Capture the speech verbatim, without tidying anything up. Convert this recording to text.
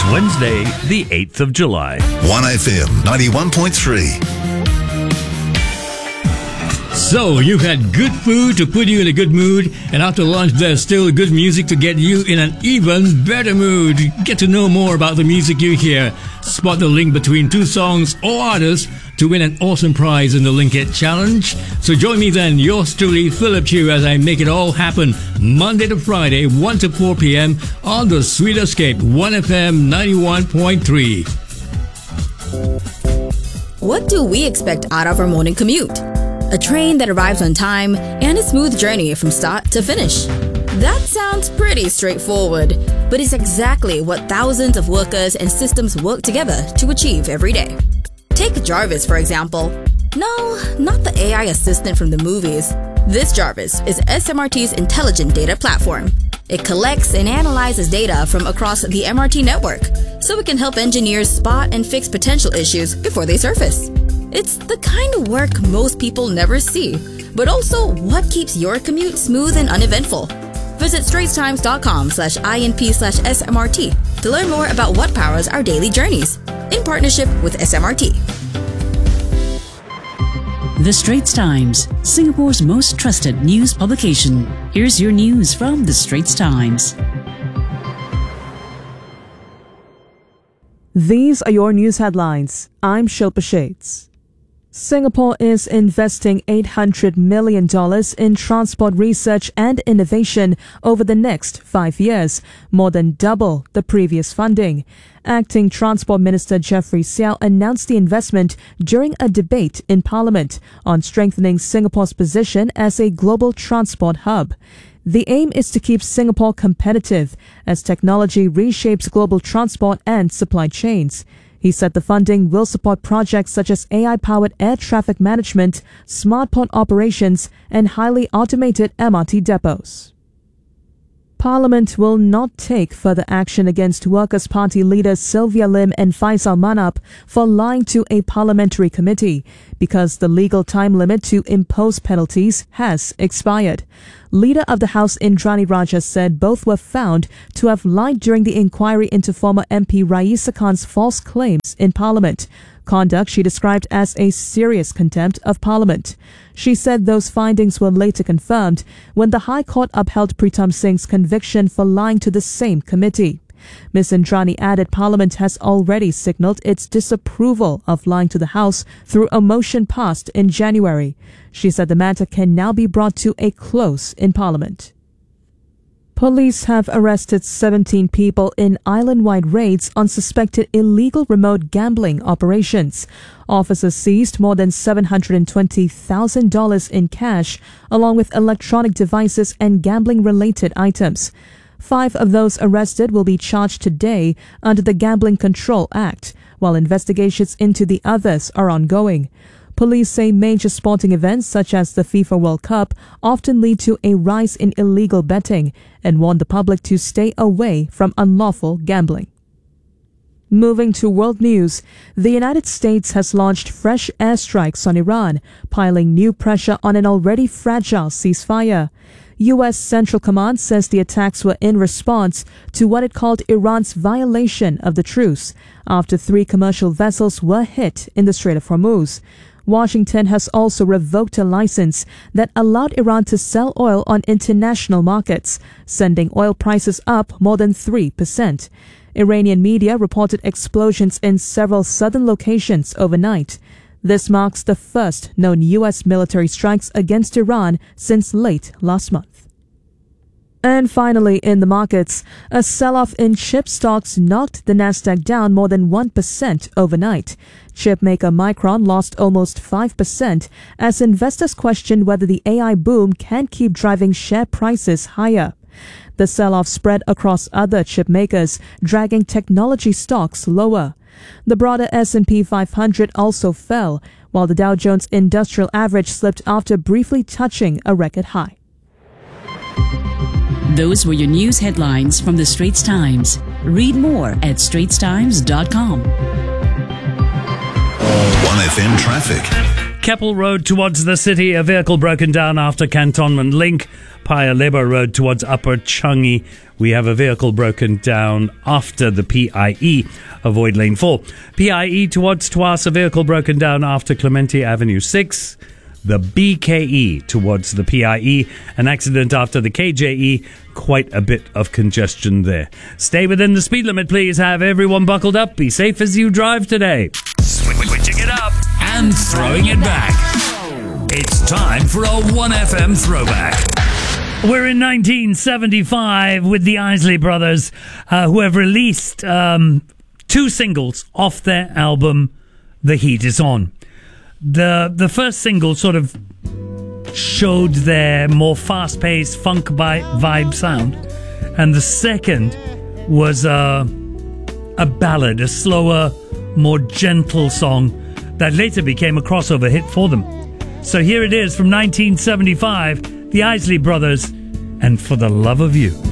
Wednesday, the eighth of July. one F M ninety-one point three. So, you've had good food to put you in a good mood, and after lunch there's still good music to get you in an even better mood. Get to know more about the music you hear. Spot the link between two songs or artists to win an awesome prize in the Link It Challenge. So join me then, yours truly, Philip Chew, as I make it all happen Monday to Friday, one to four p.m. on the Sweet Escape, one F M ninety-one point three. What do we expect out of our morning commute? A train that arrives on time and a smooth journey from start to finish. That sounds pretty straightforward, but it's exactly what thousands of workers and systems work together to achieve every day. Take Jarvis, for example. No, not the A I assistant from the movies. This Jarvis is S M R T's intelligent data platform. It collects and analyzes data from across the M R T network, so it can help engineers spot and fix potential issues before they surface. It's the kind of work most people never see, but also what keeps your commute smooth and uneventful. Visit straitstimes.com slash INP slash SMRT to learn more about what powers our daily journeys, in partnership with S M R T. The Straits Times, Singapore's most trusted news publication. Here's your news from The Straits Times. These are your news headlines. I'm Shilpa Shades. Singapore is investing eight hundred million dollars in transport research and innovation over the next five years, more than double the previous funding. Acting Transport Minister Jeffrey Seow announced the investment during a debate in Parliament on strengthening Singapore's position as a global transport hub. The aim is to keep Singapore competitive as technology reshapes global transport and supply chains. He said the funding will support projects such as A I-powered air traffic management, smart port operations, and highly automated M R T depots. Parliament will not take further action against Workers' Party leaders Sylvia Lim and Faisal Manap for lying to a parliamentary committee because the legal time limit to impose penalties has expired. Leader of the House Indrani Raja said both were found to have lied during the inquiry into former M P Raisa Khan's false claims in Parliament, conduct she described as a serious contempt of Parliament. She said those findings were later confirmed when the High Court upheld Pritam Singh's conviction for lying to the same committee. Miz Indrani added Parliament has already signalled its disapproval of lying to the House through a motion passed in January. She said the matter can now be brought to a close in Parliament. Police have arrested seventeen people in island-wide raids on suspected illegal remote gambling operations. Officers seized more than seven hundred twenty thousand dollars in cash, along with electronic devices and gambling-related items. Five of those arrested will be charged today under the Gambling Control Act, while investigations into the others are ongoing. Police say major sporting events such as the FIFA World Cup often lead to a rise in illegal betting and warn the public to stay away from unlawful gambling. Moving to world news, the United States has launched fresh airstrikes on Iran, piling new pressure on an already fragile ceasefire. U S Central Command says the attacks were in response to what it called Iran's violation of the truce, after three commercial vessels were hit in the Strait of Hormuz. Washington has also revoked a license that allowed Iran to sell oil on international markets, sending oil prices up more than three percent. Iranian media reported explosions in several southern locations overnight. This marks the first known U S military strikes against Iran since late last month. And finally, in the markets, a sell-off in chip stocks knocked the Nasdaq down more than one percent overnight. Chip maker Micron lost almost five percent as investors questioned whether the A I boom can keep driving share prices higher. The sell-off spread across other chip makers, dragging technology stocks lower. The broader S and P five hundred also fell, while the Dow Jones Industrial Average slipped after briefly touching a record high. Those were your news headlines from The Straits Times. Read more at straits times dot com. one F M traffic. Keppel Road towards the city, a vehicle broken down after Cantonment Link. Paya Lebar Road towards Upper Changi, We have a vehicle broken down after the P I E. Avoid lane four. P I E towards Tuas, a vehicle broken down after Clementi Avenue six. The B K E towards the P I E. An accident after the K J E. Quite a bit of congestion there. Stay within the speed limit, please. Have everyone buckled up. Be safe as you drive today. Switching it up and throwing it back. It's time for a one F M throwback. We're in nineteen seventy-five with the Isley Brothers, uh, who have released um, two singles off their album, The Heat Is On. The the first single sort of showed their more fast-paced funk bi- vibe sound, and the second was uh, a ballad, a slower, more gentle song that later became a crossover hit for them. So here it is from nineteen seventy-five, the Isley Brothers, and For the Love of You.